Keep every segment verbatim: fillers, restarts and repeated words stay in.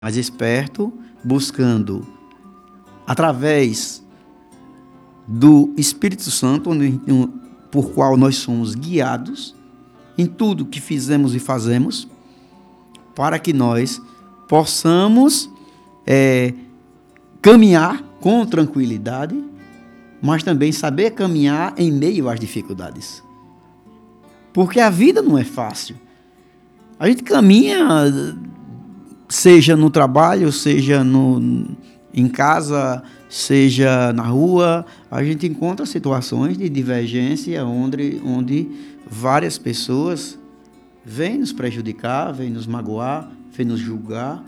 mais esperto, buscando, através do Espírito Santo, onde, por qual nós somos guiados em tudo que fizemos e fazemos, para que nós possamos é, caminhar com tranquilidade, mas também saber caminhar em meio às dificuldades. Porque a vida não é fácil. A gente caminha, seja no trabalho, seja no, em casa, seja na rua, a gente encontra situações de divergência onde, onde várias pessoas vêm nos prejudicar, vêm nos magoar, vêm nos julgar.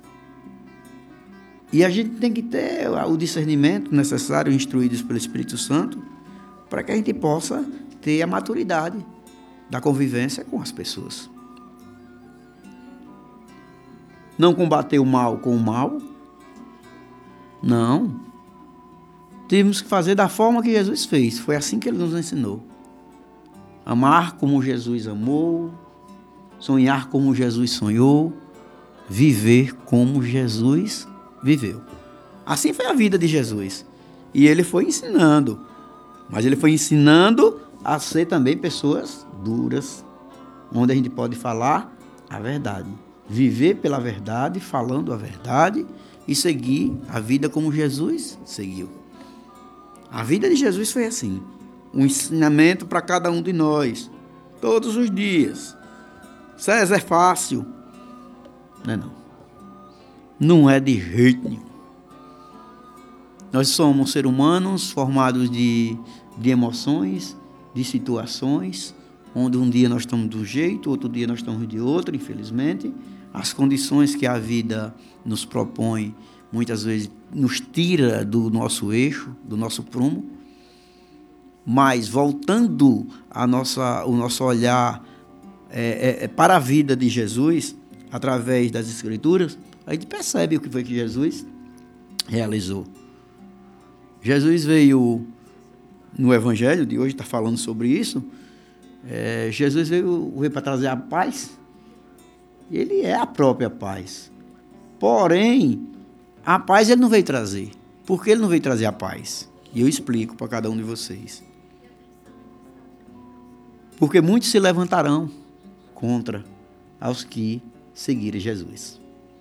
E a gente tem que ter o discernimento necessário, instruídos pelo Espírito Santo, para que a gente possa ter a maturidade da convivência com as pessoas. Não combater o mal com o mal. Não. Temos que fazer da forma que Jesus fez. Foi assim que ele nos ensinou. Amar como Jesus amou, sonhar como Jesus sonhou, viver como Jesus viveu. Assim foi a vida de Jesus. E ele foi ensinando. Mas ele foi ensinando a ser também pessoas duras, onde a gente pode falar a verdade. Viver pela verdade, falando a verdade e seguir a vida como Jesus seguiu. A vida de Jesus foi assim. Um ensinamento para cada um de nós, todos os dias. César, é fácil? Não é não. Não é de jeito nenhum. Nós somos seres humanos formados de, de emoções, de situações, onde um dia nós estamos de um jeito, outro dia nós estamos de outro, infelizmente. As condições que a vida nos propõe, muitas vezes, nos tira do nosso eixo, do nosso prumo. Mas, voltando a nossa, o nosso olhar é, é, para a vida de Jesus, através das Escrituras, a gente percebe o que foi que Jesus realizou. Jesus veio, no Evangelho de hoje, está falando sobre isso, é, Jesus veio, veio para trazer a paz. Ele é a própria paz. Porém, a paz ele não veio trazer. Por que ele não veio trazer a paz? E eu explico para cada um de vocês. Porque muitos se levantarão contra aos que seguirem Jesus.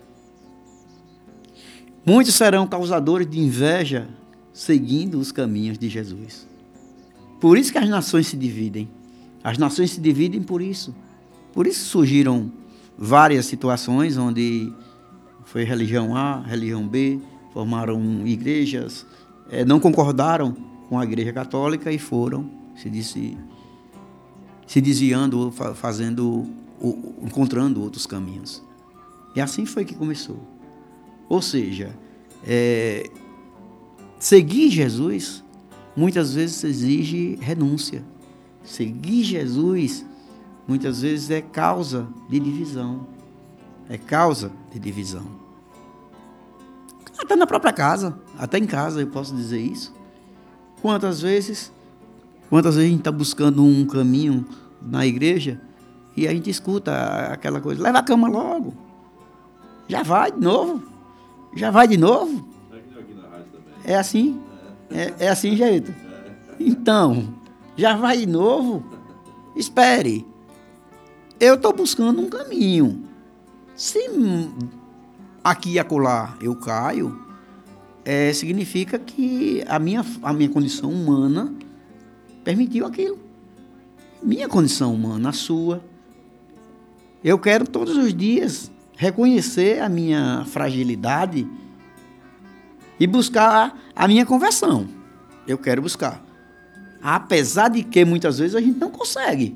Muitos serão causadores de inveja seguindo os caminhos de Jesus. Por isso que as nações se dividem. As nações se dividem por isso. Por isso surgiram várias situações onde foi religião A, religião B, formaram igrejas, eh, não concordaram com a Igreja Católica e foram se, disse, se desviando, fazendo, encontrando outros caminhos. E assim foi que começou. Ou seja, é, seguir Jesus muitas vezes exige renúncia. Seguir Jesus muitas vezes é causa de divisão. É causa de divisão. Até na própria casa, até em casa eu posso dizer isso. Quantas vezes, quantas vezes a gente está buscando um caminho na igreja e a gente escuta aquela coisa, leva a cama logo. Já vai de novo. Já vai de novo. É assim? É, é assim, jeito? Então, já vai de novo? Espere. Eu estou buscando um caminho. Se aqui e acolá eu caio, é, significa que a minha, a minha condição humana permitiu aquilo. Minha condição humana, a sua. Eu quero todos os dias reconhecer a minha fragilidade e buscar a minha conversão. Eu quero buscar. Apesar de que muitas vezes a gente não consegue.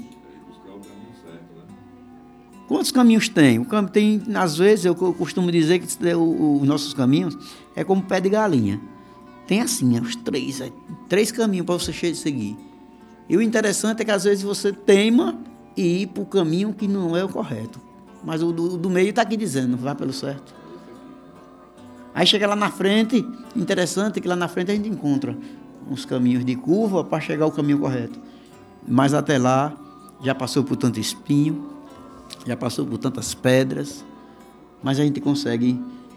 Quantos caminhos tem? O caminho tem, às vezes, eu costumo dizer que os nossos caminhos é como pé de galinha. Tem assim, os três, três caminhos para você seguir. E o interessante é que às vezes você teima e ir para o caminho que não é o correto. Mas o do, do meio está aqui dizendo, vai pelo certo. Aí chega lá na frente, interessante que lá na frente a gente encontra uns caminhos de curva para chegar ao caminho correto. Mas até lá, já passou por tanto espinho, já passou por tantas pedras, mas a gente consegue